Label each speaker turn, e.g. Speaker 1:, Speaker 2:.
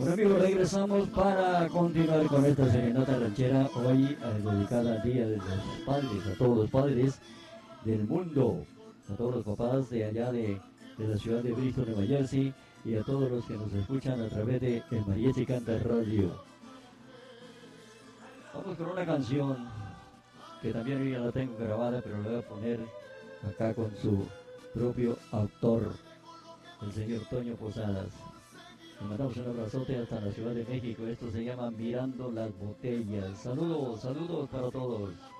Speaker 1: Bueno amigos, regresamos para continuar con esta serenata ranchera hoy dedicada al Día de los Padres, a todos los padres del mundo, a todos los papás de allá de la ciudad de Bristol, Nueva Jersey, y a todos los que nos escuchan a través de El Mariachi Canta Radio. Vamos con una canción que también hoy ya la tengo grabada, pero la voy a poner acá con su propio autor, el señor Toño Posadas. Le mandamos un abrazote hasta la Ciudad de México. Esto se llama Mirando las Botellas. Saludos, saludos para todos.